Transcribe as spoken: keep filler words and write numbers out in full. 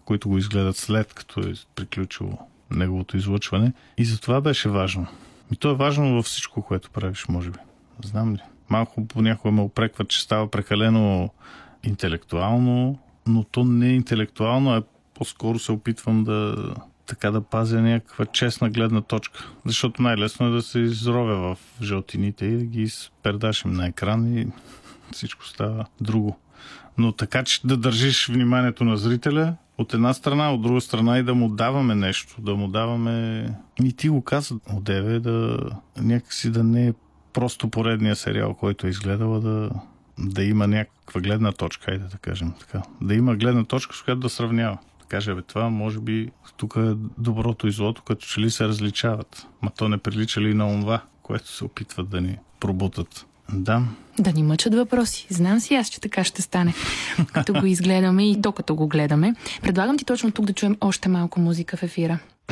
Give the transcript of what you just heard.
които го изгледат след като е приключило неговото излъчване. И за това беше важно. И то е важно във всичко, което правиш, може би. Знам ли? Малко понякога ме упрекват, че става прекалено интелектуално, но то не е интелектуално, а по-скоро се опитвам да така да пазя някаква честна гледна точка. Защото най-лесно е да се изровя в жълтините и да ги пердашим на екран и всичко става друго. Но така, че да държиш вниманието на зрителя от една страна, от друга страна и да му даваме нещо, да му даваме... И ти го каза, одеве, да някакси да не е просто поредния сериал, който е изгледала, да, да има някаква гледна точка, айде да кажем така. Да има гледна точка, с която да сравнява. Да каже, бе, това може би тук е доброто и злото, като че ли се различават. Ма то не прилича ли на онова, което се опитват да ни пробутат. Да. Да ни мъчат въпроси. Знам си аз, че така ще стане. Като го изгледаме и то като го гледаме. Предлагам ти точно тук да чуем още малко музика в ефира.